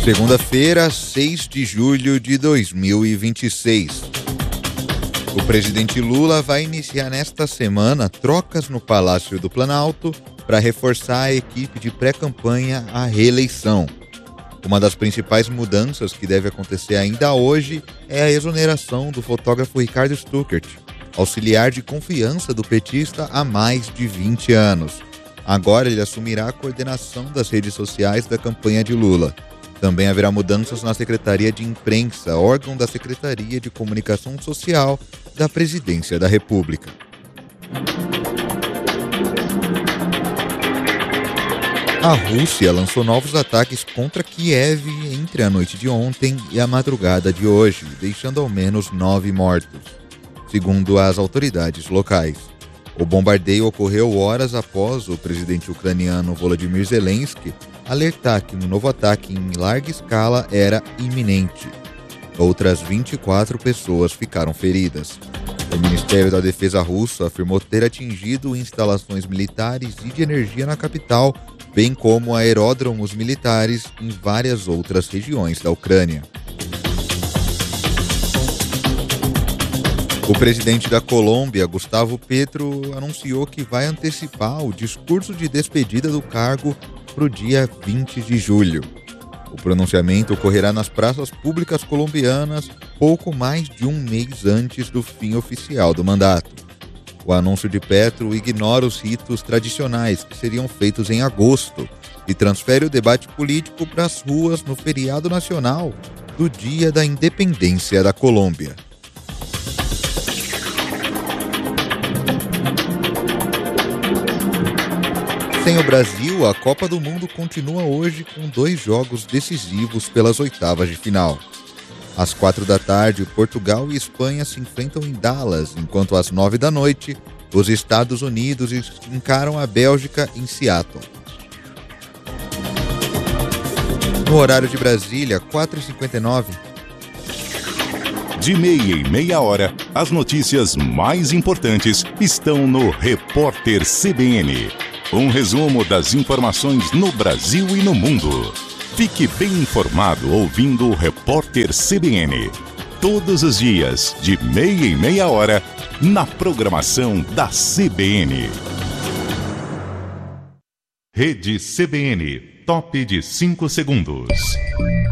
Segunda-feira, 6 de julho de 2026. O presidente Lula vai iniciar nesta semana trocas no Palácio do Planalto para reforçar a equipe de pré-campanha à reeleição. Uma das principais mudanças que deve acontecer ainda hoje é a exoneração do fotógrafo Ricardo Stuckert, auxiliar de confiança do petista há mais de 20 anos. Agora ele assumirá a coordenação das redes sociais da campanha de Lula. Também haverá mudanças na Secretaria de Imprensa, órgão da Secretaria de Comunicação Social da Presidência da República. A Rússia lançou novos ataques contra Kiev entre a noite de ontem e a madrugada de hoje, deixando ao menos 9 mortos, segundo as autoridades locais. O bombardeio ocorreu horas após o presidente ucraniano Volodymyr Zelensky alertar que um novo ataque em larga escala era iminente. Outras 24 pessoas ficaram feridas. O Ministério da Defesa russo afirmou ter atingido instalações militares e de energia na capital, bem como aeródromos militares em várias outras regiões da Ucrânia. O presidente da Colômbia, Gustavo Petro, anunciou que vai antecipar o discurso de despedida do cargo para o dia 20 de julho. O pronunciamento ocorrerá nas praças públicas colombianas pouco mais de um mês antes do fim oficial do mandato. O anúncio de Petro ignora os ritos tradicionais que seriam feitos em agosto e transfere o debate político para as ruas no feriado nacional do Dia da Independência da Colômbia. Sem o Brasil, a Copa do Mundo continua hoje com 2 jogos decisivos pelas oitavas de final. Às 4 da tarde, Portugal e Espanha se enfrentam em Dallas, enquanto às 9 da noite, os Estados Unidos encaram a Bélgica em Seattle. No horário de Brasília, 4h59. De meia em meia hora, as notícias mais importantes estão no Repórter CBN. Um resumo das informações no Brasil e no mundo. Fique bem informado ouvindo o Repórter CBN. Todos os dias, de meia em meia hora, na programação da CBN. Rede CBN, top de 5 segundos.